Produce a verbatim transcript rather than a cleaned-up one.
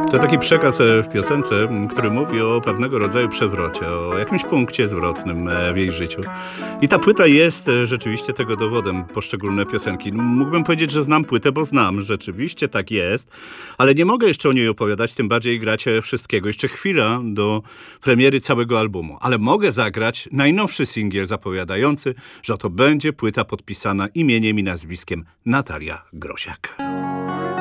To taki przekaz e, w piosence, m, który mówi o pewnego rodzaju przewrocie, o jakimś punkcie zwrotnym e, w jej życiu. I ta płyta jest e, rzeczywiście tego dowodem, poszczególne piosenki. Mógłbym powiedzieć, że znam płytę, bo znam, rzeczywiście tak jest, ale nie mogę jeszcze o niej opowiadać, tym bardziej grać e, wszystkiego. Jeszcze chwila do premiery całego albumu, ale mogę zagrać najnowszy singiel zapowiadający, że to będzie płyta podpisana imieniem i nazwiskiem Natalia Grosiak.